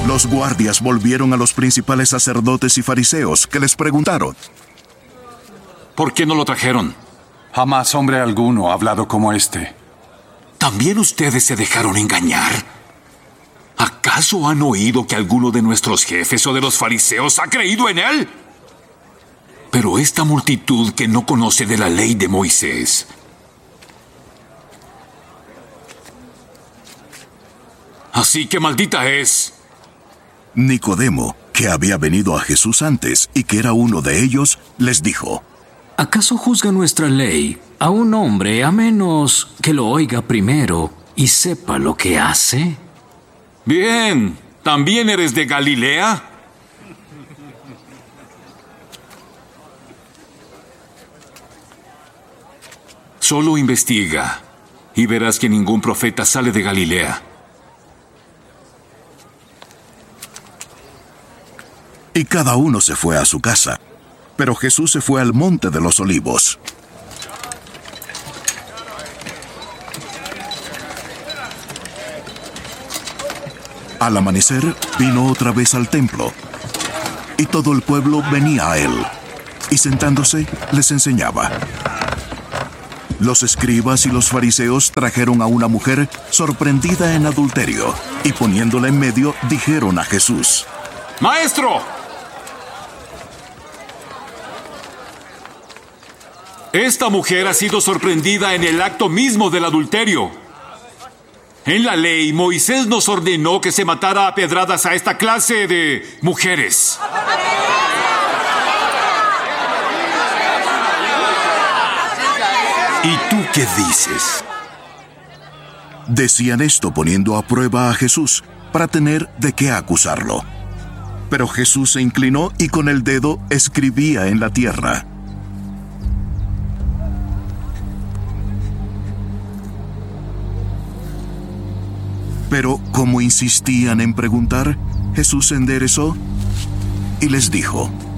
Los guardias volvieron a los principales sacerdotes y fariseos, que les preguntaron: ¿por qué no lo trajeron? Jamás hombre alguno ha hablado como este. ¿También ustedes se dejaron engañar? ¿Acaso han oído que alguno de nuestros jefes o de los fariseos ha creído en él? Pero esta multitud que no conoce de la ley de Moisés, así que maldita es. Nicodemo, que había venido a Jesús antes y que era uno de ellos, les dijo: ¿acaso juzga nuestra ley a un hombre a menos que lo oiga primero y sepa lo que hace? Bien, ¿también eres de Galilea? Solo investiga y verás que ningún profeta sale de Galilea. Y cada uno se fue a su casa. Pero Jesús se fue al monte de los Olivos. Al amanecer, vino otra vez al templo, y todo el pueblo venía a él, y sentándose, les enseñaba. Los escribas y los fariseos trajeron a una mujer sorprendida en adulterio, y poniéndola en medio, dijeron a Jesús: ¡Maestro! Esta mujer ha sido sorprendida en el acto mismo del adulterio. En la ley, Moisés nos ordenó que se matara a pedradas a esta clase de mujeres. ¿Y tú qué dices? Decían esto poniendo a prueba a Jesús, para tener de qué acusarlo. Pero Jesús se inclinó y con el dedo escribía en la tierra. Pero como insistían en preguntar, Jesús se enderezó y les dijo: